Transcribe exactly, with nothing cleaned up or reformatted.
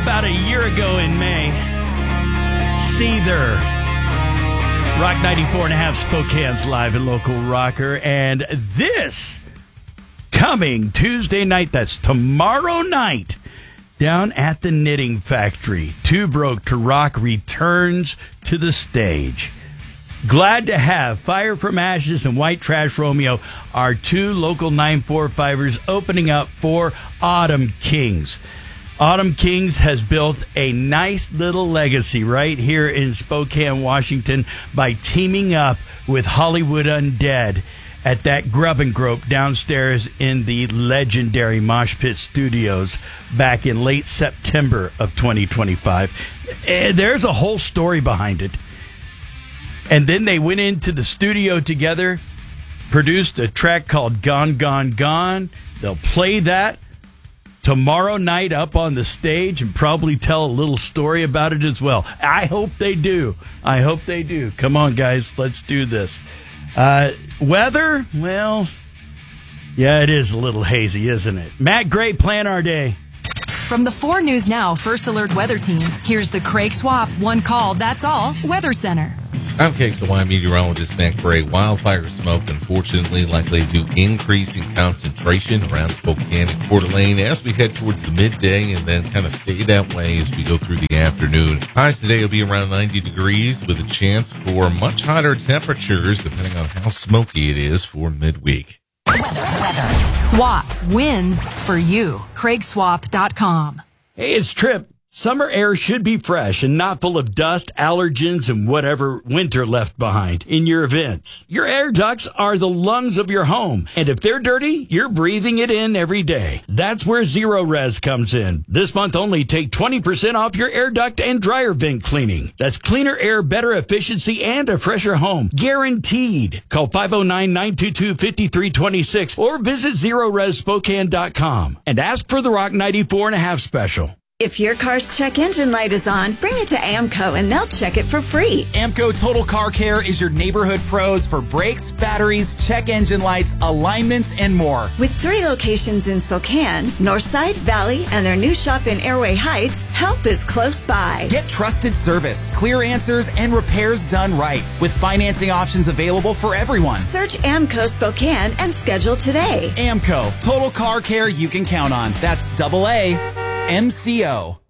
about a year ago in May. Seether. Rock ninety-four and a half Spokane's live and local rocker. And this coming Tuesday night, that's tomorrow night, down at the Knitting Factory, Too Broke to Rock returns to the stage. Glad to have Fire from Ashes and White Trash Romeo, our two local nine forty-fivers, opening up for Autumn Kings. Autumn Kings has built a nice little legacy right here in Spokane, Washington, by teaming up with Hollywood Undead at that Grub and Grope downstairs in the legendary Mosh Pit Studios back in late September of twenty twenty-five. And there's a whole story behind it. And then they went into the studio together, produced a track called Gone, Gone, Gone. They'll play that tomorrow night up on the stage and probably tell a little story about it as well. I hope they do. I hope they do. Come on, guys. Let's do this. Uh, weather? Well, yeah, it is a little hazy, isn't it? Matt Gray, plan our day. From the four News Now First Alert Weather Team, here's the Craig Swap One Call, That's All Weather Center. I'm K X L Y meteorologist Matt Gray. Wildfire smoke, unfortunately, likely to increase in concentration around Spokane and Coeur d'Alene as we head towards the midday and then kind of stay that way as we go through the afternoon. Highs today will be around ninety degrees with a chance for much hotter temperatures depending on how smoky it is for midweek. Weather, weather. Swap wins for you. Craig Swap dot com. Hey, it's Trip. Summer air should be fresh and not full of dust, allergens, and whatever winter left behind in your events. Your air ducts are the lungs of your home, and if they're dirty, you're breathing it in every day. That's where Zero Res comes in. This month only, take twenty percent off your air duct and dryer vent cleaning. That's cleaner air, better efficiency, and a fresher home. Guaranteed. Call five oh nine, nine two two, five three two six or visit zero res spokane dot com and ask for the Rock ninety-four and a half special. If your car's check engine light is on, bring it to AMCO and they'll check it for free. AMCO Total Car Care is your neighborhood pros for brakes, batteries, check engine lights, alignments, and more. With three locations in Spokane, Northside, Valley, and their new shop in Airway Heights, help is close by. Get trusted service, clear answers, and repairs done right with financing options available for everyone. Search AMCO Spokane and schedule today. AMCO Total Car Care you can count on. That's double A. M C O.